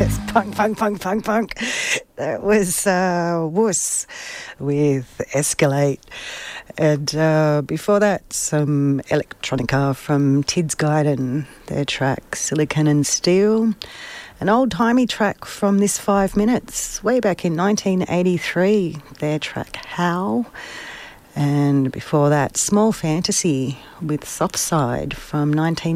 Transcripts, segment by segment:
Punk, punk, punk, punk, punk. That was Wuss with Escalate. And before that, some electronica from Tids Gaiden, their track Silicon and Steel. An old-timey track from This 5 Minutes, way back in 1983, their track How. And before that, Small Fantasy with Soft Side from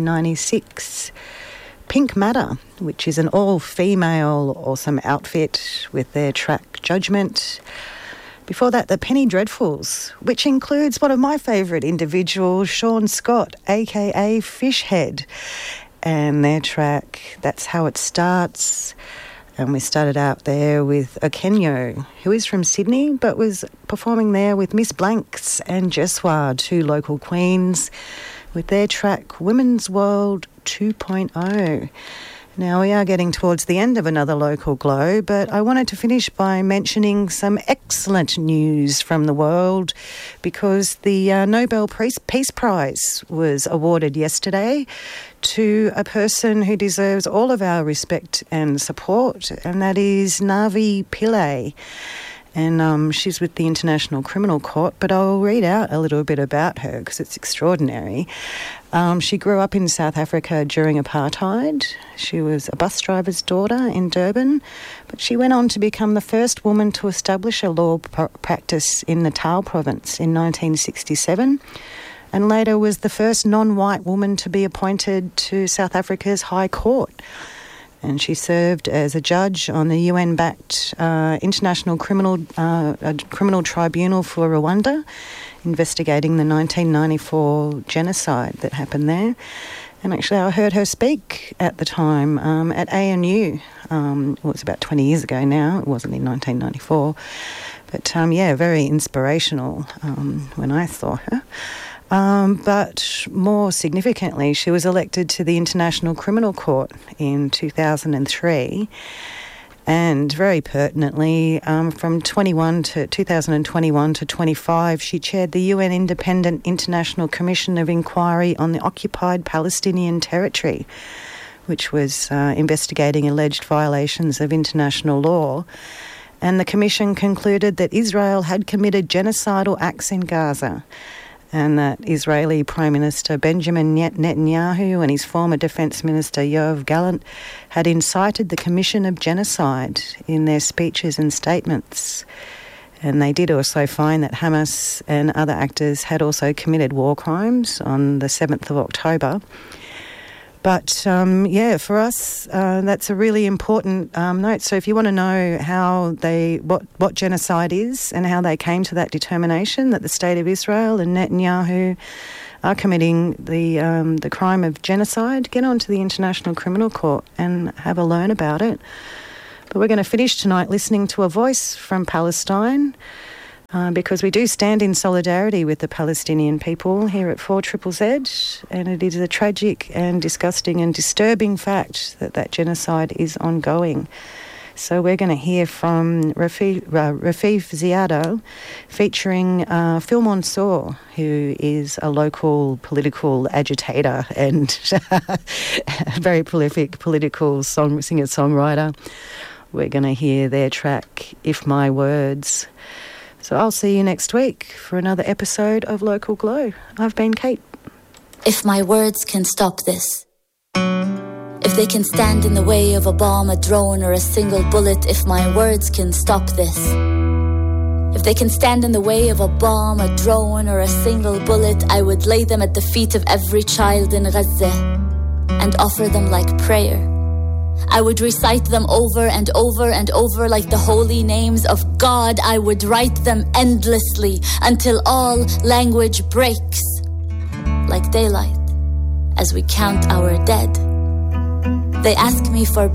1996. Pink Matter, which is an all-female awesome outfit with their track Judgment. Before that, the Penny Dreadfuls, which includes one of my favourite individuals, Sean Scott, a.k.a. Fishhead, and their track That's How It Starts. And we started out there with Okenyo, who is from Sydney, but was performing there with Miss Blanks and Jeswa, two local queens, with their track Women's World 2.0. Now, we are getting towards the end of another local glow, but I wanted to finish by mentioning some excellent news from the world, because the Nobel Peace Prize was awarded yesterday to a person who deserves all of our respect and support, and that is Navi Pillay. And she's with the International Criminal Court, but I'll read out a little bit about her because it's extraordinary. She grew up in South Africa during apartheid. She was a bus driver's daughter in Durban, but she went on to become the first woman to establish a law practice in Natal province in 1967, and later was the first non-white woman to be appointed to South Africa's High Court. And she served as a judge on the UN-backed International Criminal Tribunal for Rwanda, investigating the 1994 genocide that happened there. And actually, I heard her speak at the time at ANU. It was about 20 years ago now. It wasn't in 1994. But, very inspirational when I saw her. But more significantly, she was elected to the International Criminal Court in 2003, and very pertinently, from 2021 to 25, she chaired the UN Independent International Commission of Inquiry on the Occupied Palestinian Territory, which was investigating alleged violations of international law. And the commission concluded that Israel had committed genocidal acts in Gaza, and that Israeli Prime Minister Benjamin Netanyahu and his former Defence Minister Yoav Gallant had incited the commission of genocide in their speeches and statements. And they did also find that Hamas and other actors had also committed war crimes on the 7th of October. But, for us, that's a really important note. So if you want to know how what genocide is and how they came to that determination that the State of Israel and Netanyahu are committing the crime of genocide, get onto the International Criminal Court and have a learn about it. But we're going to finish tonight listening to a voice from Palestine, because we do stand in solidarity with the Palestinian people here at 4ZZZ, and it is a tragic and disgusting and disturbing fact that genocide is ongoing. So we're going to hear from Rafeef Ziada, featuring Phil Mansour, who is a local political agitator and a very prolific political singer-songwriter. We're going to hear their track, If My Words. So I'll see you next week for another episode of Local Glow. I've been Kate. If my words can stop this, if they can stand in the way of a bomb, a drone, or a single bullet, if my words can stop this, if they can stand in the way of a bomb, a drone, or a single bullet, I would lay them at the feet of every child in Gaza and offer them like prayer. I would recite them over and over and over like the holy names of God. I would write them endlessly until all language breaks, like daylight, as we count our dead. They ask me for